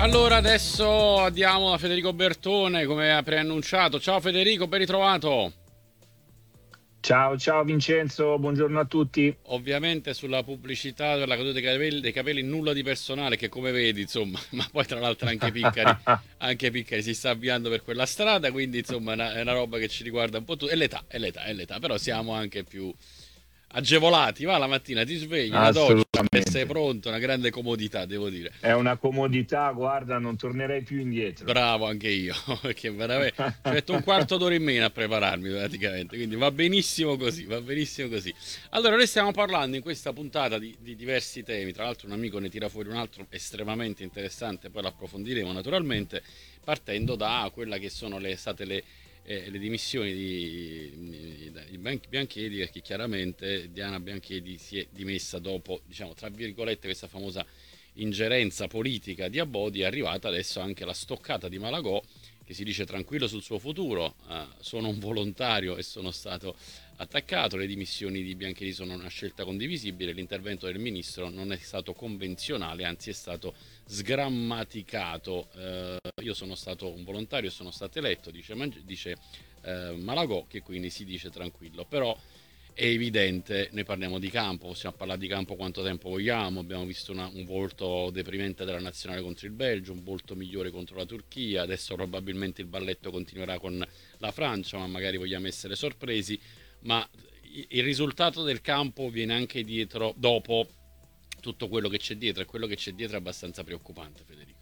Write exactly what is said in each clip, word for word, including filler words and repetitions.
Allora, adesso diamo a Federico Bertone, come ha preannunciato. Ciao Federico, ben ritrovato. Ciao, ciao Vincenzo, buongiorno a tutti. Ovviamente sulla pubblicità della caduta dei capelli, dei capelli nulla di personale, che come vedi, insomma, ma poi tra l'altro anche Piccari, anche Piccari si sta avviando per quella strada, quindi insomma è una, è una roba che ci riguarda un po' tutti. È l'età, è l'età, è l'età, però siamo anche più agevolati. Va la mattina, ti svegli, una doccia e sei Assolutamente. pronto, una grande comodità, devo dire. È una comodità, guarda, non tornerei più indietro. Bravo anche io, perché veramente ci metto un quarto d'ora in meno a prepararmi praticamente, quindi va benissimo così, va benissimo così. Allora, noi stiamo parlando in questa puntata di, di diversi temi, tra l'altro un amico ne tira fuori un altro estremamente interessante, poi lo approfondiremo naturalmente, partendo da quella che sono le, state le, eh, le dimissioni di, di Bian- Bianchedi, perché chiaramente Diana Bianchedi si è dimessa dopo, diciamo, tra virgolette, questa famosa ingerenza politica di Abodi. È arrivata adesso anche la stoccata di Malagò, che si dice tranquillo sul suo futuro, eh, sono un volontario e sono stato attaccato, le dimissioni di Bianchini sono una scelta condivisibile, l'intervento del ministro non è stato convenzionale, anzi è stato sgrammaticato, eh, io sono stato un volontario e sono stato eletto, dice, dice eh, Malagò, che quindi si dice tranquillo, però è evidente, noi parliamo di campo, possiamo parlare di campo quanto tempo vogliamo, abbiamo visto una, un volto deprimente della nazionale contro il Belgio, un volto migliore contro la Turchia, adesso probabilmente il balletto continuerà con la Francia, ma magari vogliamo essere sorpresi, ma il risultato del campo viene anche dietro, dopo tutto quello che c'è dietro, e quello che c'è dietro è abbastanza preoccupante, Federico.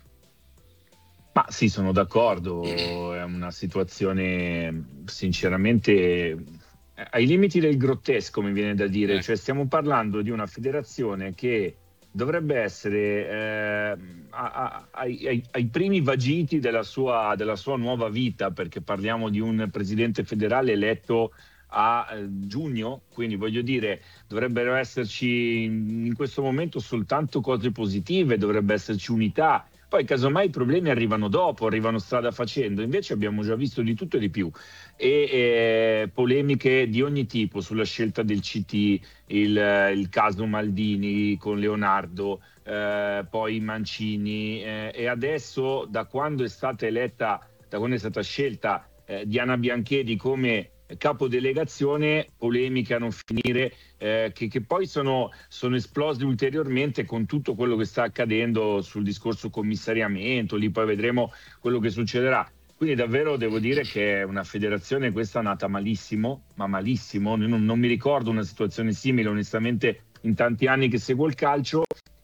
Ma sì, sono d'accordo, è una situazione sinceramente eh, ai limiti del grottesco, mi viene da dire, Ecco, cioè stiamo parlando di una federazione che dovrebbe essere eh, a- a- ai, ai- ai primi vagiti della sua, della sua nuova vita, perché parliamo di un presidente federale eletto a eh, giugno, quindi voglio dire, dovrebbero esserci in in questo momento soltanto cose positive, dovrebbe esserci unità. Poi, casomai, i problemi arrivano dopo, arrivano strada facendo. Invece abbiamo già visto di tutto e di più. E eh, polemiche di ogni tipo sulla scelta del C T, il, il caso Maldini con Leonardo, eh, poi Mancini. Eh, e adesso, da quando è stata eletta, da quando è stata scelta eh, Diana Bianchedi come capodelegazione, polemiche a non finire, eh, che, che poi sono sono esplosi ulteriormente con tutto quello che sta accadendo sul discorso commissariamento, lì poi vedremo quello che succederà. Quindi davvero devo dire che è una federazione questa nata malissimo, ma malissimo. Non, non mi ricordo una situazione simile, onestamente, in tanti anni che seguo il calcio,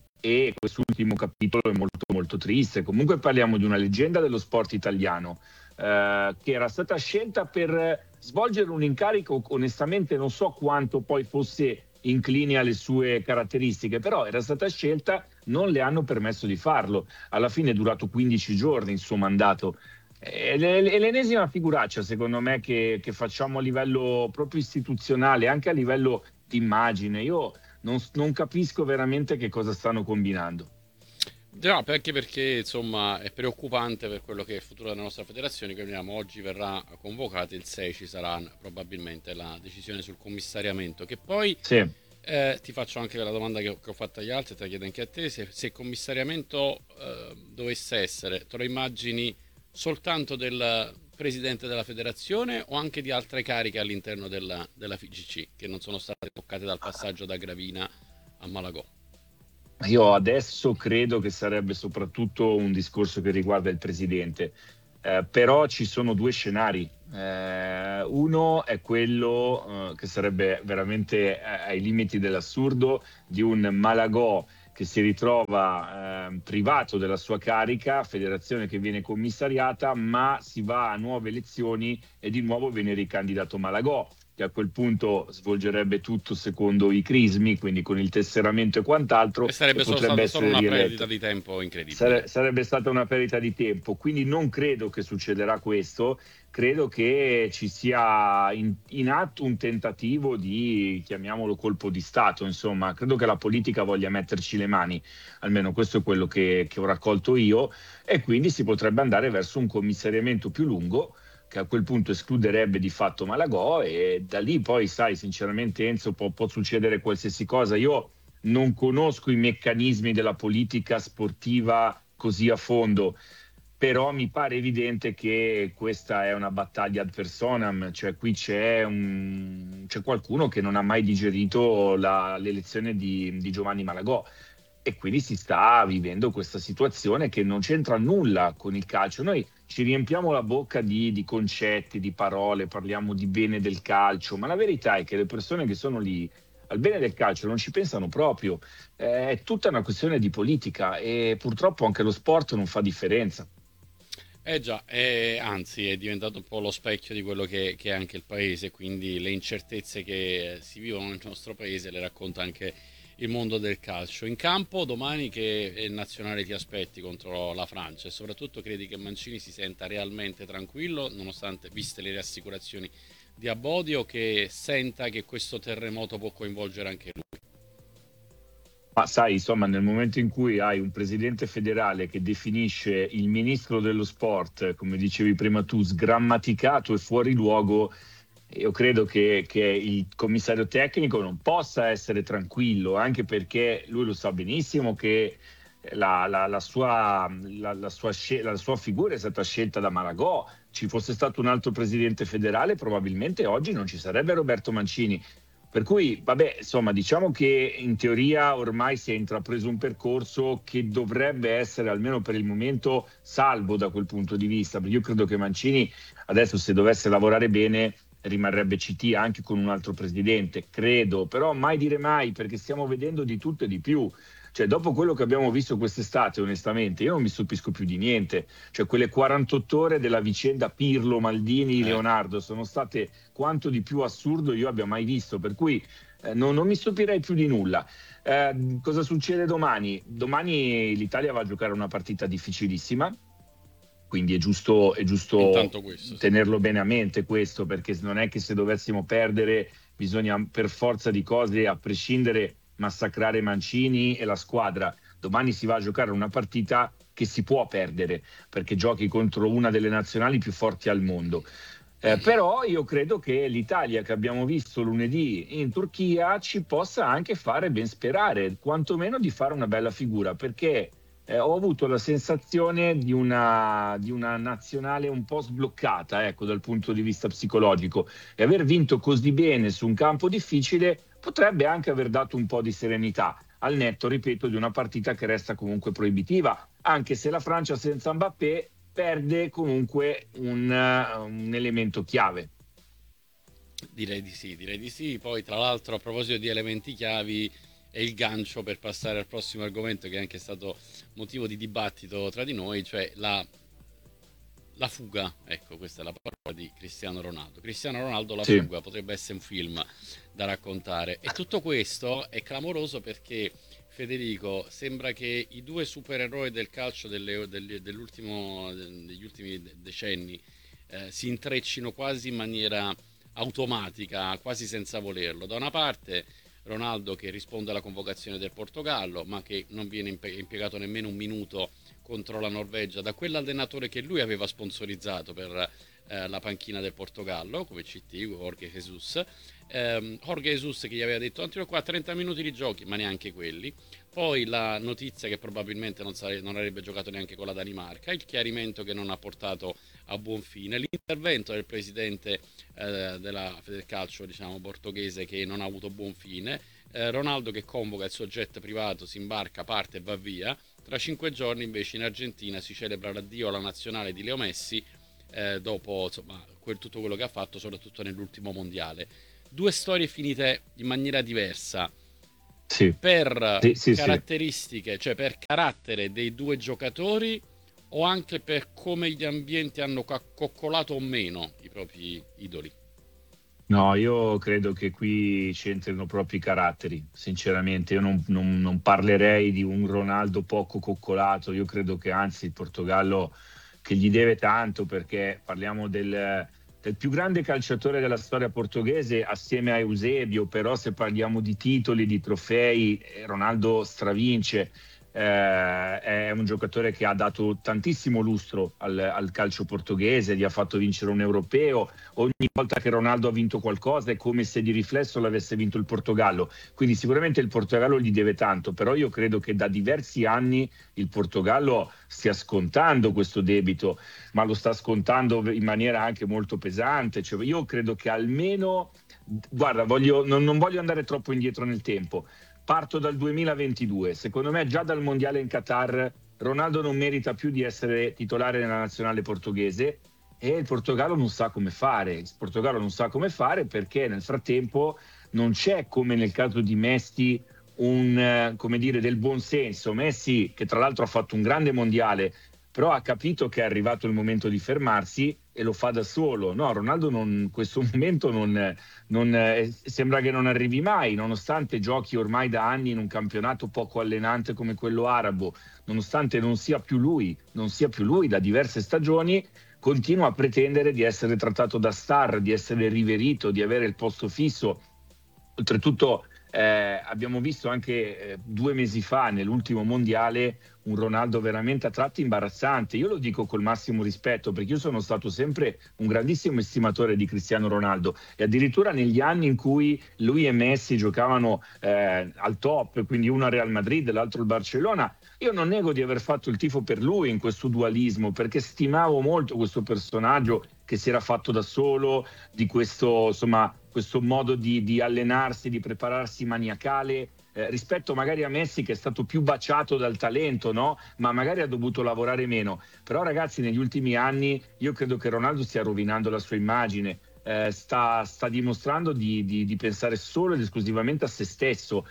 e quest'ultimo capitolo è molto molto triste. Comunque parliamo di una leggenda dello sport italiano eh, che era stata scelta per svolgere un incarico, onestamente non so quanto poi fosse incline alle sue caratteristiche, però era stata scelta, non le hanno permesso di farlo. Alla fine è durato quindici giorni il suo mandato. È l'e- è l'ennesima figuraccia, secondo me, che, che facciamo a livello proprio istituzionale, anche a livello di immagine. Io non, non capisco veramente che cosa stanno combinando. no, anche perché insomma è preoccupante per quello che è il futuro della nostra federazione. Che vediamo, oggi verrà convocata, il sei ci sarà probabilmente la decisione sul commissariamento, che poi Sì. eh, ti faccio anche la domanda che ho, che ho fatto agli altri, te la chiedo anche a te, se, se il commissariamento eh, dovesse essere, te lo immagini soltanto del presidente della federazione o anche di altre cariche all'interno della, della F I G C che non sono state toccate dal passaggio da Gravina a Malagò? Io adesso credo che sarebbe soprattutto un discorso che riguarda il presidente. Eh, però ci sono due scenari. Eh, uno è quello eh, che sarebbe veramente eh, ai limiti dell'assurdo, di un Malagò che si ritrova eh, privato della sua carica, federazione che viene commissariata, ma si va a nuove elezioni e di nuovo viene ricandidato Malagò, che a quel punto svolgerebbe tutto secondo i crismi, quindi con il tesseramento e E quant'altro, e sarebbe solo potrebbe stata solo essere una perdita rieletto. di tempo incredibile. Sare- sarebbe stata una perdita di tempo, quindi non credo che succederà questo. Credo che ci sia in, in atto un tentativo di, chiamiamolo, colpo di Stato, insomma. Credo che la politica voglia metterci le mani, almeno questo è quello che, che ho raccolto io, e quindi si potrebbe andare verso un commissariamento più lungo, che a quel punto escluderebbe di fatto Malagò, e da lì poi, sai, sinceramente, Enzo, può, può succedere qualsiasi cosa. Io non conosco i meccanismi della politica sportiva così a fondo. Però mi pare evidente che questa è una battaglia ad personam, cioè qui c'è, un, c'è qualcuno che non ha mai digerito la- l'elezione di, di Giovanni Malagò e quindi si sta vivendo questa situazione che non c'entra nulla con il calcio. Noi ci riempiamo la bocca di, di concetti, di parole, parliamo di bene del calcio, ma la verità è che le persone che sono lì al bene del calcio non ci pensano proprio. Eh, è tutta una questione di politica e purtroppo anche lo sport non fa differenza. Eh già, eh, anzi è diventato un po' lo specchio di quello che, che è anche il paese, quindi le incertezze che si vivono nel nostro paese le racconta anche il mondo del calcio. In campo domani che eh, nazionale ti aspetti contro la Francia e soprattutto credi che Mancini si senta realmente tranquillo nonostante viste le rassicurazioni di Abbodio, che senta che questo terremoto può coinvolgere anche lui? Ma sai, insomma, nel momento in cui hai un presidente federale che definisce il ministro dello sport, come dicevi prima tu, sgrammaticato e fuori luogo, io credo che, che il commissario tecnico non possa essere tranquillo, anche perché lui lo sa benissimo che la, la- la sua, la- la sua scel- la sua figura è stata scelta da Malagò. Ci fosse stato un altro presidente federale, probabilmente oggi non ci sarebbe Roberto Mancini. Per cui, vabbè, insomma, diciamo che in teoria ormai si è intrapreso un percorso che dovrebbe essere, almeno per il momento, salvo da quel punto di vista, perché io credo che Mancini adesso, se dovesse lavorare bene, rimarrebbe C T anche con un altro presidente, credo, però mai dire mai, perché stiamo vedendo di tutto e di più. Cioè, dopo quello che abbiamo visto quest'estate, onestamente, io non mi stupisco più di niente. Cioè, quelle quarantotto ore della vicenda Pirlo, Maldini, Eh. Leonardo sono state quanto di più assurdo io abbia mai visto, per cui eh, non, non mi stupirei più di nulla. Eh, cosa succede domani? Domani l'Italia va a giocare una partita difficilissima, quindi è giusto, è giusto Intanto questo, sì. tenerlo bene a mente questo, perché non è che se dovessimo perdere bisogna per forza di cose, a prescindere, massacrare Mancini e la squadra. Domani si va a giocare una partita che si può perdere, perché giochi contro una delle nazionali più forti al mondo. Eh, però io credo che l'Italia che abbiamo visto lunedì in Turchia ci possa anche fare ben sperare, quantomeno di fare una bella figura, perché eh, ho avuto la sensazione di una, di una nazionale un po' sbloccata, ecco, dal punto di vista psicologico, e aver vinto così bene su un campo difficile potrebbe anche aver dato un po' di serenità, al netto, ripeto, di una partita che resta comunque proibitiva, anche se la Francia senza Mbappé perde comunque un, uh, un elemento chiave. Direi di sì, direi di sì. Poi, tra l'altro, a proposito di elementi chiavi, è il gancio per passare al prossimo argomento che è anche stato motivo di dibattito tra di noi, cioè la, la fuga. Ecco, questa è la parola di Cristiano Ronaldo. Cristiano Ronaldo, la Sì, fuga, potrebbe essere un film da raccontare. E tutto questo è clamoroso perché, Federico, sembra che i due supereroi del calcio delle- delle- dell'ultimo, degli ultimi decenni eh, si intreccino quasi in maniera automatica, quasi senza volerlo. Da una parte Ronaldo che risponde alla convocazione del Portogallo, ma che non viene impiegato nemmeno un minuto contro la Norvegia da quell'allenatore che lui aveva sponsorizzato per eh, la panchina del Portogallo come C T, Jorge Jesus. Eh, Jorge Jesus che gli aveva detto Antino qua trenta minuti di giochi, ma neanche quelli. Poi la notizia che probabilmente non, sare- non avrebbe giocato neanche con la Danimarca, il chiarimento che non ha portato a buon fine, l'intervento del presidente eh, della Federcalcio, diciamo, portoghese, che non ha avuto buon fine, eh, Ronaldo che convoca il suo jet privato, si imbarca, parte e va via. Tra cinque giorni invece in Argentina si celebra l'addio alla nazionale di Leo Messi, eh, dopo insomma, quel, tutto quello che ha fatto, soprattutto nell'ultimo mondiale. Due storie finite in maniera diversa sì, per sì, sì, sì. caratteristiche, cioè per carattere dei due giocatori o anche per come gli ambienti hanno coccolato o meno i propri idoli. No, io credo che qui c'entrino proprio i caratteri, sinceramente. Io non, non- non parlerei di un Ronaldo poco coccolato, io credo che anzi il Portogallo che gli deve tanto perché parliamo del, del più grande calciatore della storia portoghese assieme a Eusebio, però se parliamo di titoli, di trofei, eh, Ronaldo stravince. eh, è un giocatore che ha dato tantissimo lustro al, al calcio portoghese, gli ha fatto vincere un europeo. Ogni volta che Ronaldo ha vinto qualcosa è come se di riflesso l'avesse vinto il Portogallo, quindi sicuramente il Portogallo gli deve tanto, però io credo che da diversi anni il Portogallo stia scontando questo debito, ma lo sta scontando in maniera anche molto pesante. Cioè, io credo che almeno, guarda, voglio, non, non voglio andare troppo indietro nel tempo. Parto dal duemilaventidue. Secondo me già dal mondiale in Qatar Ronaldo non merita più di essere titolare nella nazionale portoghese e il Portogallo non sa come fare. Il Portogallo non sa come fare perché nel frattempo non c'è, come nel caso di Messi, un, eh, come dire, del buon senso. Messi, che tra l'altro ha fatto un grande mondiale, però ha capito che è arrivato il momento di fermarsi e lo fa da solo. No, Ronaldo non, in questo momento non, non, eh, sembra che non arrivi mai, nonostante giochi ormai da anni in un campionato poco allenante come quello arabo, nonostante non sia più lui, non sia più lui da diverse stagioni, continua a pretendere di essere trattato da star, di essere riverito, di avere il posto fisso. Oltretutto eh, abbiamo visto anche eh, due mesi fa nell'ultimo mondiale un Ronaldo veramente a tratti imbarazzante. Io lo dico col massimo rispetto perché io sono stato sempre un grandissimo estimatore di Cristiano Ronaldo e addirittura negli anni in cui lui e Messi giocavano eh, al top, quindi uno al Real Madrid e l'altro al Barcellona, io non nego di aver fatto il tifo per lui in questo dualismo perché stimavo molto questo personaggio che si era fatto da solo, di questo, insomma, questo modo di, di allenarsi, di prepararsi maniacale, eh, rispetto magari a Messi che è stato più baciato dal talento, no? Ma magari ha dovuto lavorare meno. Però ragazzi, negli ultimi anni io credo che Ronaldo stia rovinando la sua immagine, eh, sta, sta dimostrando di, di, di pensare solo ed esclusivamente a se stesso.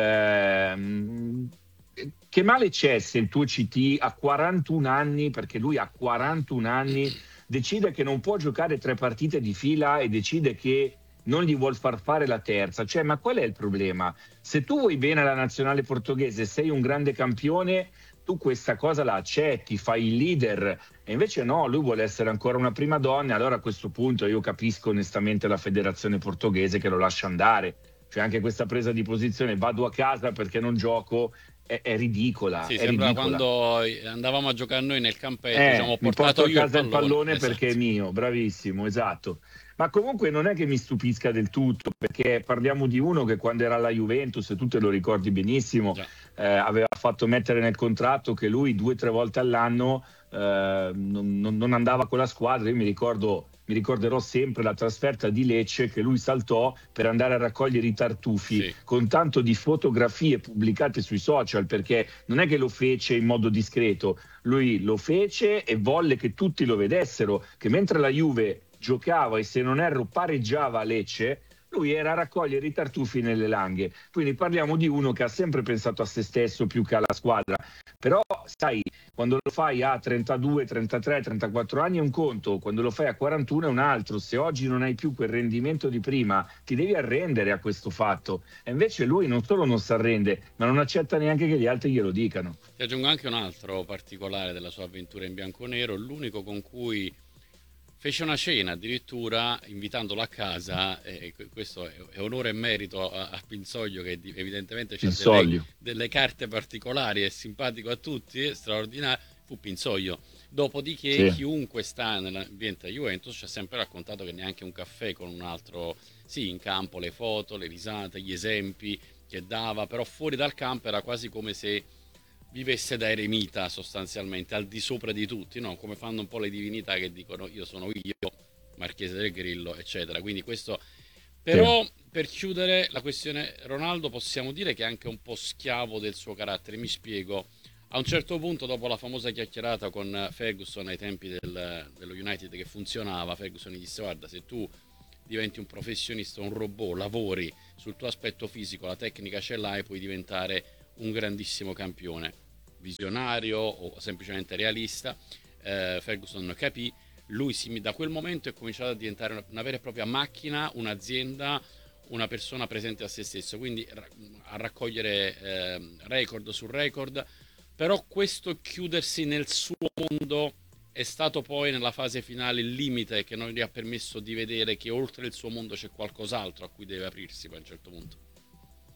Eh, che male c'è se il tuo C T a quarantuno anni, perché lui ha quarantuno anni, decide che non può giocare tre partite di fila e decide che non gli vuol far fare la terza? Cioè, ma qual è il problema? Se tu vuoi bene alla nazionale portoghese, sei un grande campione, tu questa cosa la accetti, fai il leader, e invece no, lui vuole essere ancora una prima donna. Allora a questo punto io capisco onestamente la federazione portoghese che lo lascia andare. Cioè anche questa presa di posizione, vado a casa perché non gioco, è, è ridicola, Sì, è sembra ridicola. quando andavamo a giocare noi nel campetto, diciamo, Eh, ho mi porto portato a io il casa il pallone. pallone perché è Esatto. mio, bravissimo, esatto. Ma comunque non è che mi stupisca del tutto, perché parliamo di uno che quando era alla Juventus, e tu te lo ricordi benissimo, Già. eh, aveva fatto mettere nel contratto che lui due o tre volte all'anno eh, non, non- non andava con la squadra. Io mi ricordo, mi ricorderò sempre la trasferta di Lecce che lui saltò per andare a raccogliere i tartufi Sì. con tanto di fotografie pubblicate sui social, perché non è che lo fece in modo discreto, lui lo fece e volle che tutti lo vedessero, che mentre la Juve giocava e se non erro pareggiava a Lecce, lui era a raccogliere i tartufi nelle langhe. Quindi parliamo di uno che ha sempre pensato a se stesso più che alla squadra. Però sai, quando lo fai a trentadue, trentatré, trentaquattro anni è un conto, quando lo fai a quarantuno è un altro. Se oggi non hai più quel rendimento di prima, ti devi arrendere a questo fatto. E invece lui non solo non si arrende, ma non accetta neanche che gli altri glielo dicano. Ti aggiungo anche un altro particolare della sua avventura in bianconero, l'unico con cui fece una cena addirittura invitandolo a casa, e questo è onore e merito a, a Pinsoglio che evidentemente ha Il delle, soglio. delle carte particolari, è simpatico a tutti, è straordinario, fu Pinsoglio. Dopodiché Sì. chiunque sta nell'ambiente Juventus ci ha sempre raccontato che neanche un caffè con un altro, sì, in campo le foto, le risate, gli esempi che dava, però fuori dal campo era quasi come se vivesse da eremita sostanzialmente, al di sopra di tutti, no? Come fanno un po' le divinità che dicono io sono io, Marchese del Grillo, eccetera. Quindi questo, Sì. però, per chiudere la questione Ronaldo, possiamo dire che è anche un po' schiavo del suo carattere. Mi spiego. A un certo punto, dopo la famosa chiacchierata con Ferguson ai tempi del, dello United che funzionava, Ferguson gli disse: guarda, se tu diventi un professionista, un robot, lavori sul tuo aspetto fisico, la tecnica ce l'hai, puoi diventare un grandissimo campione, visionario o semplicemente realista. eh, Ferguson capì, lui si, da quel momento è cominciato a diventare una, una vera e propria macchina, un'azienda, una persona presente a se stesso, quindi a raccogliere eh, record su record. Però questo chiudersi nel suo mondo è stato poi nella fase finale il limite che non gli ha permesso di vedere che oltre il suo mondo c'è qualcos'altro a cui deve aprirsi poi a un certo punto.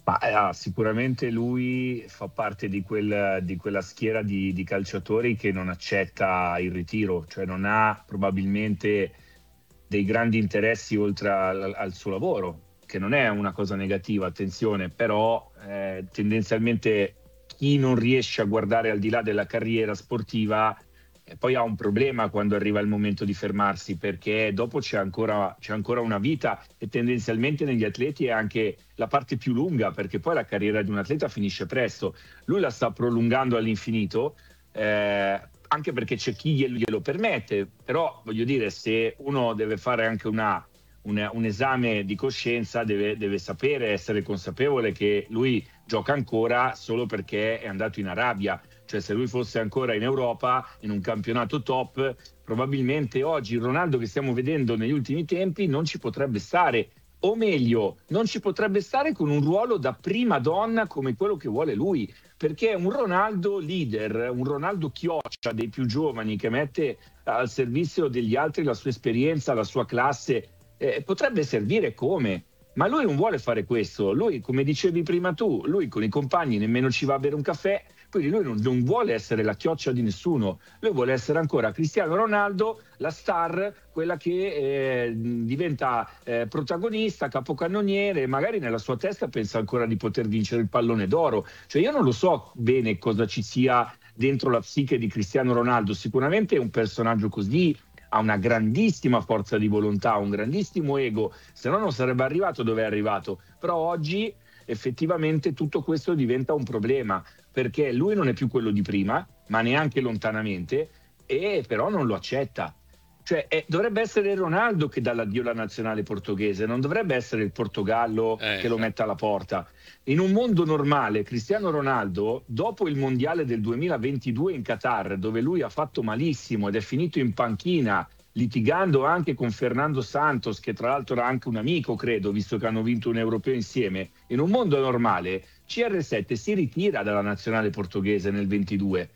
Ma eh, sicuramente lui fa parte di, quel- di quella schiera di, di calciatori che non accetta il ritiro, cioè non ha probabilmente dei grandi interessi oltre al, al suo lavoro, che non è una cosa negativa, attenzione, però eh, tendenzialmente chi non riesce a guardare al di là della carriera sportiva eh, poi ha un problema quando arriva il momento di fermarsi, perché dopo c'è ancora, c'è ancora una vita e tendenzialmente negli atleti è anche la parte più lunga, perché poi la carriera di un atleta finisce presto. Lui la sta prolungando all'infinito, eh, anche perché c'è chi glielo, glielo permette, però voglio dire, se uno deve fare anche una, un, un esame di coscienza, deve, deve sapere, essere consapevole che lui gioca ancora solo perché è andato in Arabia. Cioè, se lui fosse ancora in Europa, in un campionato top, probabilmente oggi il Ronaldo che stiamo vedendo negli ultimi tempi non ci potrebbe stare, o meglio, non ci potrebbe stare con un ruolo da prima donna come quello che vuole lui, perché è un Ronaldo leader, un Ronaldo chioccia dei più giovani che mette al servizio degli altri la sua esperienza, la sua classe, eh, potrebbe servire come. Ma lui non vuole fare questo, lui, come dicevi prima tu, lui con i compagni nemmeno ci va a bere un caffè, quindi lui non, non vuole essere la chioccia di nessuno, lui vuole essere ancora Cristiano Ronaldo, la star, quella che eh, diventa eh, protagonista, capocannoniere, magari nella sua testa pensa ancora di poter vincere il pallone d'oro. Cioè io non lo so bene cosa ci sia dentro la psiche di Cristiano Ronaldo, sicuramente è un personaggio così, ha una grandissima forza di volontà, un grandissimo ego, se no non sarebbe arrivato dove è arrivato. Però oggi effettivamente tutto questo diventa un problema, perché lui non è più quello di prima, ma neanche lontanamente, e però non lo accetta. Cioè, eh, dovrebbe essere Ronaldo che dà l'addio alla nazionale portoghese, non dovrebbe essere il Portogallo Eh, che lo cioè, mette alla porta. In un mondo normale, Cristiano Ronaldo, dopo il mondiale del duemilaventidue in Qatar, dove lui ha fatto malissimo ed è finito in panchina, litigando anche con Fernando Santos, che tra l'altro era anche un amico, credo, visto che hanno vinto un europeo insieme, in un mondo normale, C R sette si ritira dalla nazionale portoghese nel ventidue.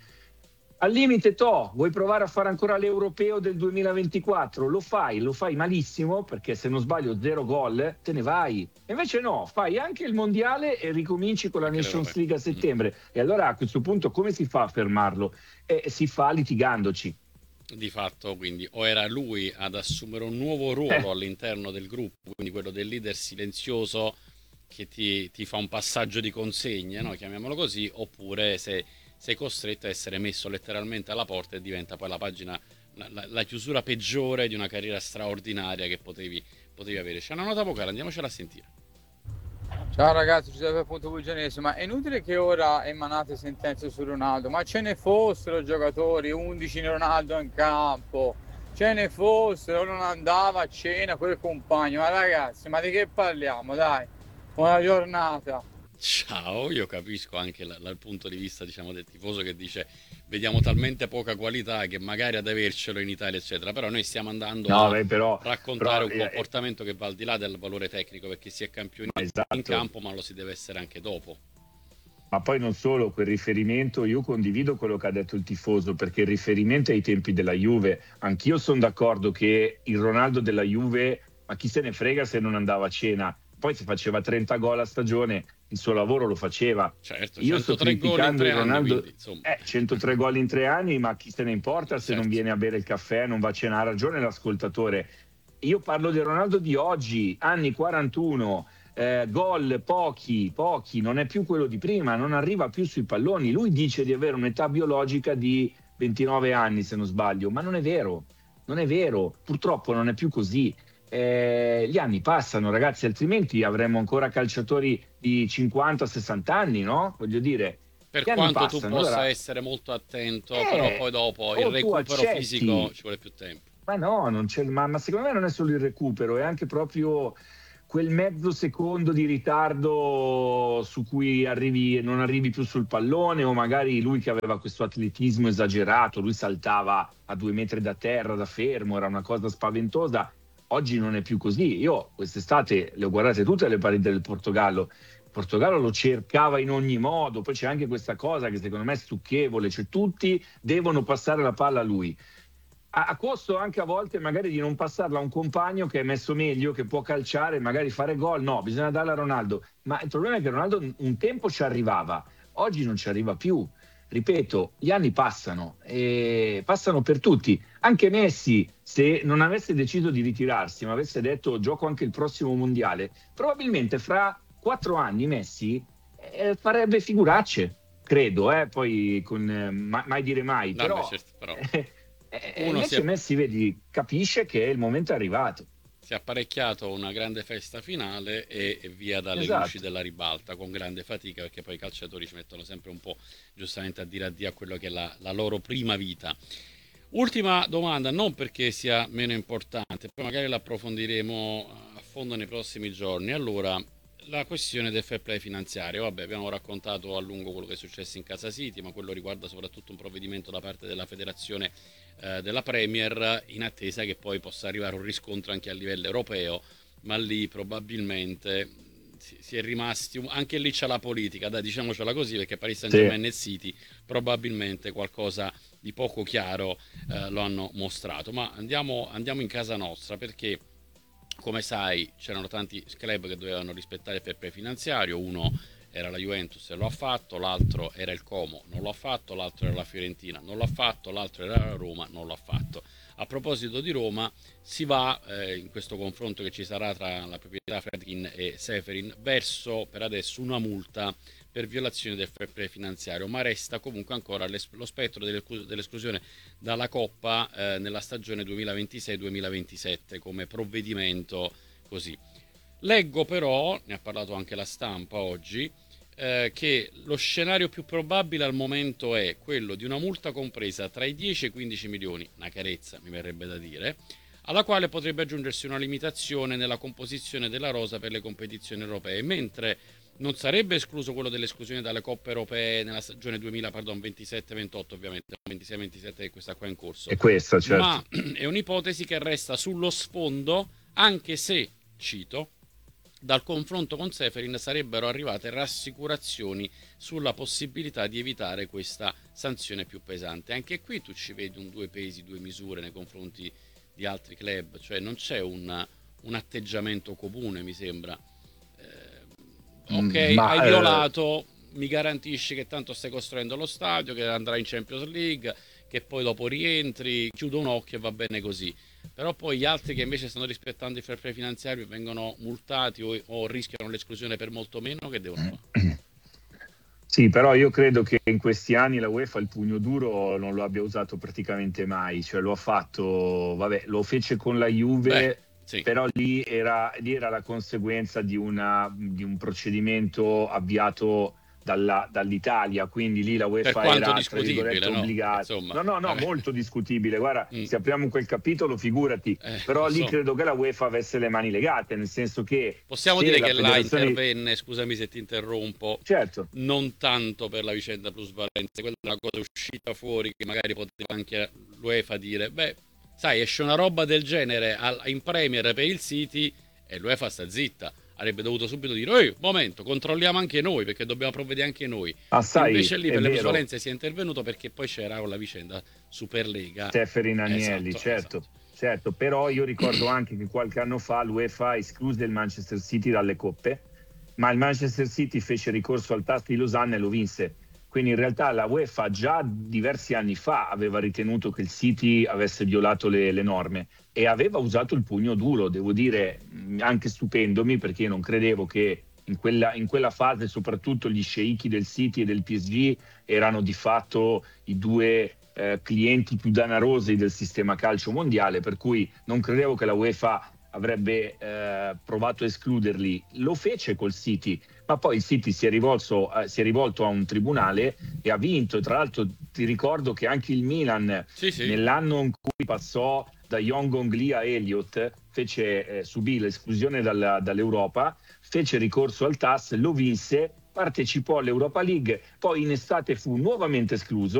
Al limite, to, vuoi provare a fare ancora l'europeo del duemilaventiquattro? Lo fai, lo fai malissimo, perché se non sbaglio zero gol, te ne vai. E invece no, fai anche il mondiale e ricominci con la anche Nations l'Europeo. League a Mm. settembre. E allora a questo punto come si fa a fermarlo? Eh, si fa litigandoci. Di fatto, quindi, o era lui ad assumere un nuovo Eh, ruolo all'interno del gruppo, quindi quello del leader silenzioso che ti, ti fa un passaggio di consegne, no? Chiamiamolo così, oppure se sei costretto a essere messo letteralmente alla porta e diventa poi la pagina, la, la- la chiusura peggiore di una carriera straordinaria che potevi, potevi avere. C'è una nota vocale, andiamocela a sentire. Ciao ragazzi, Giuseppe appunto Puglianese, ma è inutile che ora emanate sentenze su Ronaldo, ma ce ne fossero giocatori, undici Ronaldo in campo, ce ne fossero, non andava a cena con il compagno, ma ragazzi, ma di che parliamo, dai, buona giornata. Ciao, io capisco anche la- dal punto di vista, diciamo, del tifoso che dice vediamo talmente poca qualità che magari ad avercelo in Italia, eccetera. Però noi stiamo andando no, a beh, però, raccontare però un eh, eh, comportamento che va al di là del valore tecnico, perché si è campioni in esatto. campo, ma lo si deve essere anche dopo. Ma poi non solo, quel riferimento, io condivido quello che ha detto il tifoso, perché il riferimento è ai tempi della Juve. Anch'io sono d'accordo che il Ronaldo della Juve, ma chi se ne frega se non andava a cena? Poi se faceva trenta gol a stagione, il suo lavoro lo faceva. Certo, Io sto centotré gol in criticando tre il anni, Ronaldo, quindi insomma. eh, centotré gol in tre anni, ma chi se ne importa se non Certo. viene a bere il caffè, non va a cena? Ha ragione l'ascoltatore. Io parlo del Ronaldo di oggi, anni quarantuno, eh, gol pochi, pochi, non è più quello di prima, non arriva più sui palloni. Lui dice di avere un'età biologica di ventinove anni, se non sbaglio, ma non è vero, non è vero, purtroppo non è più così. Eh, gli anni passano, ragazzi, altrimenti avremmo ancora calciatori di cinquanta sessanta anni, no? Voglio dire, Per gli anni quanto tu passano, possa allora, essere molto attento, però eh, poi dopo il o tu recupero fisico accetti. ci vuole più tempo. Ma no, non c'è, ma, ma secondo me non è solo il recupero, è anche proprio quel mezzo secondo di ritardo su cui arrivi, non arrivi più sul pallone, o magari lui che aveva questo atletismo esagerato, lui saltava a due metri da terra, da fermo, era una cosa spaventosa. Oggi non è più così. Io quest'estate le ho guardate tutte le partite del Portogallo. Il Portogallo lo cercava in ogni modo, poi c'è anche questa cosa che secondo me è stucchevole, cioè tutti devono passare la palla a lui. a, a costo anche a volte magari di non passarla a un compagno che è messo meglio, che può calciare, magari fare gol. No, bisogna darla a Ronaldo. Ma il problema è che Ronaldo un tempo ci arrivava, oggi non ci arriva più. Ripeto, gli anni passano e passano per tutti. Anche Messi, se non avesse deciso di ritirarsi, ma avesse detto gioco anche il prossimo mondiale, probabilmente fra quattro anni Messi eh, farebbe figuracce, credo, eh, poi con eh, ma- mai dire mai. No, beh, Però, certo, però eh, eh, uno si invece è, Messi, vedi, capisce che il momento è arrivato. si è apparecchiato una grande festa finale e, e via dalle luci Esatto. della ribalta con grande fatica, perché poi i calciatori ci mettono sempre un po' giustamente a dire addio a quello che è la, la loro prima vita. Ultima domanda, non perché sia meno importante, poi magari l'approfondiremo a fondo nei prossimi giorni. Allora, la questione del fair play finanziario, vabbè, abbiamo raccontato a lungo quello che è successo in Casa City, ma quello riguarda soprattutto un provvedimento da parte della federazione eh, della Premier, in attesa che poi possa arrivare un riscontro anche a livello europeo, ma lì probabilmente si, si è rimasti, anche lì c'è la politica, dai, diciamocela così, perché Paris Sì. Saint-Germain e City probabilmente qualcosa di poco chiaro eh, lo hanno mostrato. Ma andiamo, andiamo in casa nostra, perché come sai c'erano tanti club che dovevano rispettare il fair play finanziario. Uno era la Juventus e lo ha fatto, l'altro era il Como, non lo ha fatto, l'altro era la Fiorentina, non l'ha fatto, l'altro era la Roma, non l'ha fatto. A proposito di Roma, si va eh, in questo confronto che ci sarà tra la proprietà Fredkin e Seferin verso per adesso una multa per violazione del fair play finanziario, ma resta comunque ancora lo spettro dell'esclusione dalla Coppa eh, nella stagione duemilaventisei duemilaventisette come provvedimento così. Leggo però, ne ha parlato anche la stampa oggi, eh, che lo scenario più probabile al momento è quello di una multa compresa tra i dieci e i quindici milioni, una carezza mi verrebbe da dire, alla quale potrebbe aggiungersi una limitazione nella composizione della rosa per le competizioni europee, mentre non sarebbe escluso quello dell'esclusione dalle coppe europee nella stagione duemila, pardon, ventisette ventotto, ovviamente, ventisei ventisette è questa qua in corso, È questa, ma certo. è un'ipotesi che resta sullo sfondo, anche se, cito, dal confronto con Seferin sarebbero arrivate rassicurazioni sulla possibilità di evitare questa sanzione più pesante. Anche qui tu ci vedi un due pesi, due misure nei confronti di altri club, cioè non c'è un, un atteggiamento comune, mi sembra. Eh, ok, Mm, Ma hai eh, violato, mi garantisci che tanto stai costruendo lo stadio, che andrai in Champions League, che poi dopo rientri, chiudo un occhio e va bene così. Però poi gli altri che invece stanno rispettando il fair play finanziario vengono multati o, o rischiano l'esclusione per molto meno, che devono fare? Sì, però io credo che in questi anni la UEFA il pugno duro non lo abbia usato praticamente mai, cioè lo ha fatto, vabbè, lo fece con la Beh, Juve, sì. però lì era, lì era la conseguenza di, una, di un procedimento avviato dalla- dall'Italia, quindi lì la Per UEFA quanto era, tra discutibile, virgolette, no? obbligata. Insomma, No, no, no, magari- molto discutibile, guarda, Mm, se apriamo quel capitolo, figurati, eh, però lo lì so. credo che la UEFA avesse le mani legate, nel senso che Possiamo se dire la che là federazione... intervenne, scusami se ti interrompo, Certo. non tanto per la vicenda plusvalenze, quella è una cosa uscita fuori che magari poteva anche l'UEFA dire, beh, sai, esce una roba del genere al- in Premier per il City e l'UEFA sta zitta. Avrebbe dovuto subito dire, ehi, momento, controlliamo anche noi perché dobbiamo provvedere anche noi. Ah, sai, Invece lì è per le vero. plusvalenze si è intervenuto perché poi c'era con la vicenda Superlega. Seferin Agnelli, Esatto, certo, esatto. certo, però io ricordo anche che qualche anno fa l'UEFA escluse il Manchester City dalle coppe, ma il Manchester City fece ricorso al T A S di Losanna e lo vinse. Quindi in realtà la UEFA già diversi anni fa aveva ritenuto che il City avesse violato le, le norme e aveva usato il pugno duro, devo dire, mh, anche stupendomi perché io non credevo che in quella, in quella fase soprattutto gli sceicchi del City e del P S G erano di fatto i due eh, clienti più danarosi del sistema calcio mondiale, per cui non credevo che la UEFA avrebbe eh, provato a escluderli. Lo fece col City, ma poi il City si è, rivolto, eh, si è rivolto a un tribunale e ha vinto. E tra l'altro ti ricordo che anche il Milan, Sì, sì. nell'anno in cui passò da Young Ongli a Elliott, fece, eh, subì l'esclusione dalla, dall'Europa, fece ricorso al T A S, lo vinse, partecipò all'Europa League, poi in estate fu nuovamente escluso